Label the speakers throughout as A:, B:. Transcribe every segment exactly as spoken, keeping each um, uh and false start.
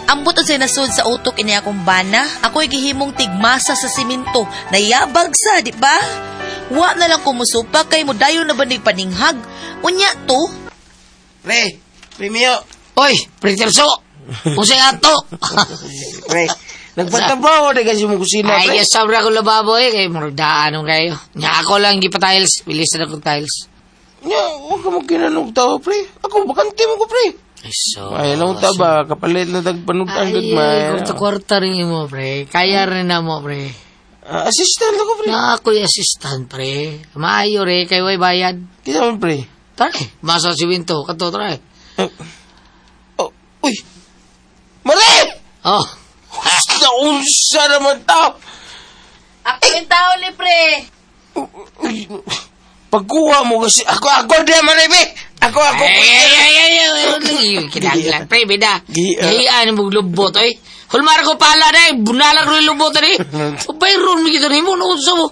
A: Ambot ang sinasud sa utok ini akong bana. Ako'y gihimong tigmasa sa siminto. Nayabag sa, di ba? Wa na lang kumusupa kay mo dayon na ba ni paninghag. Unya to?
B: Pre, Premio.
C: Oy, Pre Terso. Usay ato.
B: Pre, nagpatabaho na kasi mong kusina, pre.
C: Ay, yes, sabra ko lababo eh. Kaya muragdaan nung kayo. Nya ako lang gipa-tiles. Bilisan ako tiles.
B: Nya, huwag ka magkinanong tao, pre. Ako, bakante mo ko, pre.
C: Ay, so...
B: Ay, lang taba. Kapalit na tagpanutang
C: Ay,
B: gagmay.
C: kwarta-kwarta rin mo, pre. Kaya rin na mo, pre.
B: Uh, assistant ako, pre.
C: Na ako'y assistant, pre. Maayo, re. Kayo ay bayad.
B: Kita mo, pre.
C: Tara, masa si Winto. Kato, tara.
B: Uh, oh, uy. Mare!
C: Oh.
B: Naunsa naman tao.
A: Ako yung tao ni pre.
B: Uy, pagkuha mo kasi, ako, ako din, Maribe. Ako, ako.
C: Ay, ay, ay, ay, ay. Kinaglan, pre, beda. Gayaan mo lubot, ay. Hulmar ko pala na, bunalang rin lubot na rin. Bayron mo gito rin mo, naunsa mo.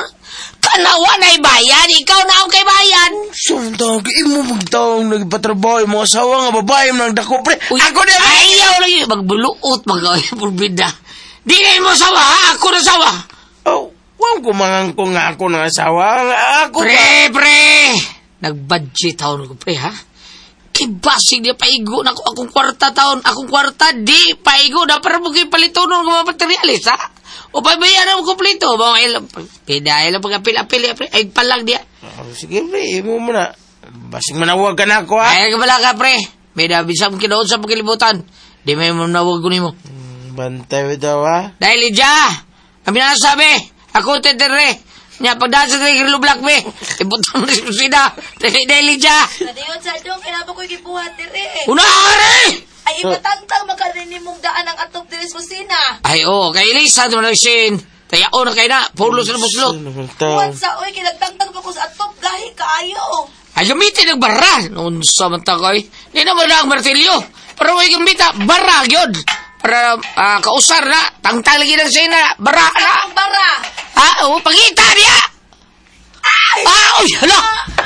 C: Kanawa na ibayan, ikaw na ang kay bayan.
B: Sundang, imo magtaong nagpatrabaho yung mga asawa nga babae mo nang dako, pre.
C: Uy,
B: ako din, Maribe.
C: ayaw na yun, magbuluot, mag-away, pulbida. Di na mo sawa, ha? Ako na sawa.
B: Oh, wang kumangang ko nga ako ng asawa. Ako
C: Pre,
B: ka.
C: pre. Nag-budget taon ko, pre, ha? Kibasig niya paigo na ako akong kwarta taon. Akong kwarta, di paigo na para mo kayo palito nun ng mga materialis, ha? O pabayan mo kumplito. Mga ilang, pida, ilang pag-apil-apil, ay palang diya.
B: Oh, sige, pre, imo mo na. Basing manawag ka na ako, ha?
C: Ay, kabala ka, pre. Pida, bisa mo kinoon sa pagkilibutan. Di may mo nawag ko ni mo.
B: Hmm, bantay daw, ha?
C: Dahil, Lidya, kami na nasabi, ako tetere. Nya pagdasa sa Kirlo Black be. Ibutan mo rin kusina. Dali, dali, Lidya.
A: Nadayon sa dong, kinaba ko'y gibuhat diri.
C: Una, are!
A: Ay, ibatangtang makarinig mong daan ang atop diri sa kusina.
C: Ay, oo, kay Elisa, ito na sin. Tayao na kayo na, pulos na puslot.
A: Buwan sa oy, kinagtangtang pa ko sa atop, gahi kaayo.
C: Ay, gamitin ng barra. Noon sa mata ko, eh. Hindi naman na ang martilyo. Pero may gamita, barra, yun. Para uh, kausar na, tangtang lagi ng sina, barra na.
A: Ang bara.
C: Ah, oh, pangita niya! Ay! Ah, uy, hala!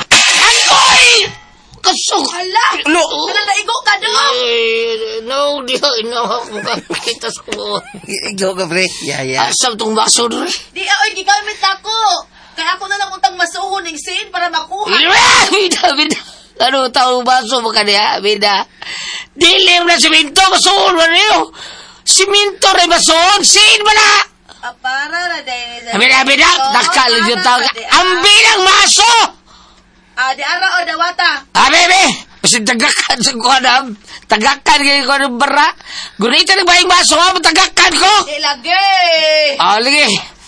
C: Angoy! Kasok!
A: Hala!
B: Lo!
A: Hala, naigo ka do!
C: Eh, no, di, no, makakita sa ko.
B: Ikaw ka, pre. Yeah, yeah.
C: Asam tong baso doon eh.
A: Di, oy, gigamit ako. Kaya ako na lang utang masuhon ng sin para makuha.
C: Ah, bida, bida. Ano taong baso mo ka niya, bida? Dilim na siminto, basoon mo niyo. Siminto rin basoon, sin mo na!
A: Ah, para na dahil.
C: Bida, bida, nakal yung tawag. Ang bilang maso!
A: Ah, di ara o dawata.
C: Ah, bebe! Kasi tagakan sa kuhanam. Tagakan kayo ko ng bara. Gunita ng bayang baso, ha? Tagakan ko!
A: Di lagi.
C: Ah, lagi.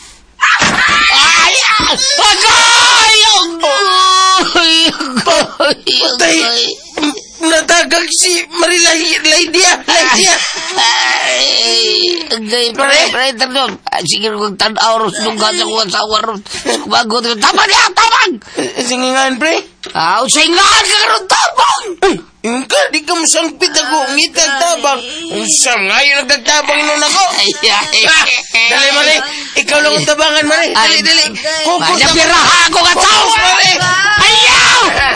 C: Ay! Agay! Agay!
B: Patay! Natagag si Marila Laidia! Laidia!
C: Agay! Pare, pare, tanong. Sige kong tanaw ros nung gasa ko sa waron. Bago, tamang niya! Tamang!
B: Singingan, pre?
C: Ah, usahingan ka karoon tabang!
B: Yung ka, di ka masangpit ako. Ngitag tabang. Usang nga yung nagtagtabang nun ako.
C: Ay, ay,
B: Dali, Mari. Ikaw lang ang tabangan, Mari. Dali, dali. Focus
C: Maya
B: na.
C: piraha ako ka tao!
B: Focus, Mari.
C: Ayaw!